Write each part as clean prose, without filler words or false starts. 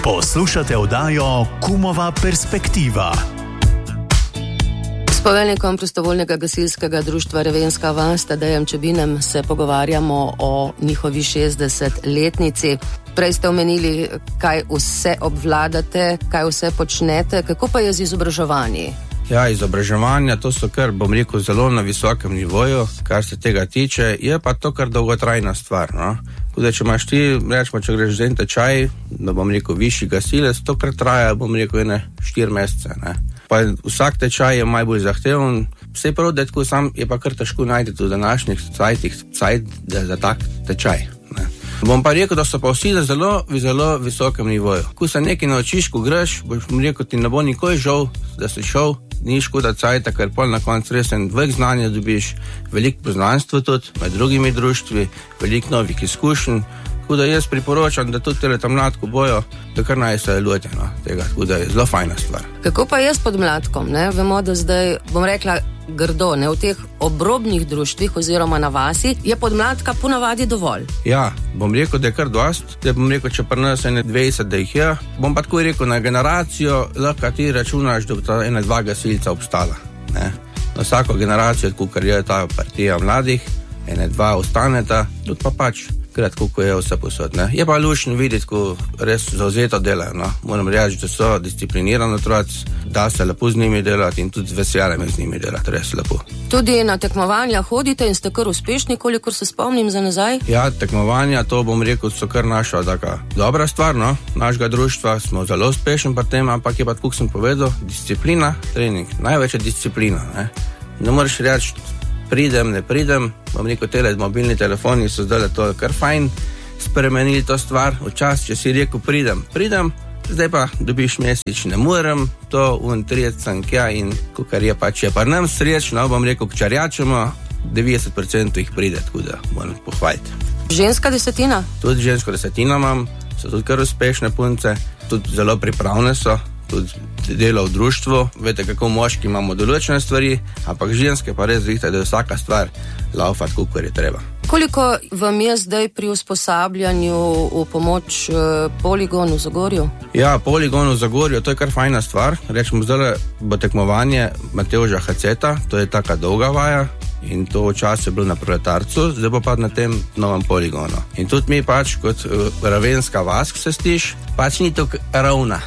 Poslušate oddajo Kumova perspektiva. S poveljnikom prostovoljnega gasilskega društva Ravenska vas, Tadejem Čebinem, se pogovarjamo o njihovi 60-letnici. Prej ste omenili, kaj vse obvladate, kaj vse počnete, kako pa je z izobraževanji? Ja, izobraževanja, to so kar, bom rekel, zelo na visokem nivoju, kar se tega tiče, je pa to kar dolgotrajna stvar, no. Tudi, če imaš ti, rečemo, če greš za en tečaj, da bom rekel, višji gasilec, to kar traja, bom rekel, 4 mesece, ne. Pa vsak tečaj je najbolj zahteven, vse prav, da tako sam je pa kar težko najti v današnjih cajt za tak tečaj, ne. Bom pa rekel, da so pa vsi zelo visokem nivoju. Ko se nekaj naučiš, ko greš, bom rekel, ti ne bo nikoli žal, da si šel, ni škoda cajta, ker pol na koncu res veliko znanja dobiš, veliko poznanstva tudi med drugimi društvi, veliko novih izkušenj. Tako da jaz priporočam, da tudi tele tam mladko bojo, da kar naj se loti, no, tega, tako da je zelo fajna stvar. Kako pa je s podmladkom, ne? Vemo, da zdaj, bom rekla, grdo, ne, v teh obrobnih društvih oziroma na vasi, je podmladka ponavadi dovolj. Ja, bom rekel, da je kar dost, da bom rekel, če pri nas 20, da jih je, bom pa tako rekel, na generacijo lahko ti računaš, da bo ta 1-2 gasilca obstala, ne. Na vsako generacijo, kar je ta partija mladih, 1-2 ostaneta, tudi pa pač kratko, ko je vse posod, ne. Je pa lušno videti, ko res zavzeto delajo, no. Moram reči, da so disciplinirani otroci, da se lepo z njimi delati in tudi z veseljem z njimi delati, res lepo. Tudi na tekmovanja hodite in ste kar uspešni, kolikor se spomnim za nazaj? Ja, tekmovanja, to bom rekel, so kar naša taka dobra stvar, no. Našega društva smo zelo uspešni pri tem, ampak je pa, kako sem povedal, disciplina, trening, največ je disciplina, ne. Ne moreš reči, pridem, ne pridem, bom rekel, mobilni telefoni so zdaj to kar fajn spremenili to stvar. Včasih, če si rekel, pridem, zdaj pa dobiš mesec, ne morem, to 30 sem kja in kar je pač je. Pa nam srečno, bom rekel, čarjačemo, 90% jih pride, tako da moram pohvaliti. Ženska desetina? Tudi žensko desetina imam, so tudi kar uspešne punce, tudi zelo pripravne so, tudi delo v društvu, veste, kako moški imamo določene stvari, ampak ženske pa res vidite, da je vsaka stvar laufa tako, kot je treba. Koliko vam je zdaj pri usposabljanju v pomoč poligonu v Zagorju? Ja, poligon v Zagorju, to je kar fajna stvar. Rečemo, zdaj bo tekmovanje Matevža Haceta, to je taka dolga vaja, in to včasih je bilo na Proletarcu, zdaj bo pa na tem novem poligonu. In tudi mi pač kot Ravenska vas, se stiš, pač ni tako ravna.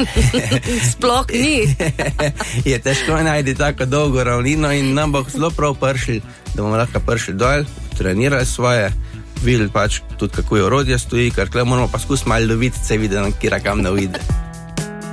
Sploh ni. Je težko najti tako dolgo ravnino in nam bo zelo prav prišli, da bomo lahko prišli dol, trenirali svoje, videli pač tudi kako je orodje stoji, ker tukaj moramo pa skus malo loviti, se vidi, kjer kam ne vidi.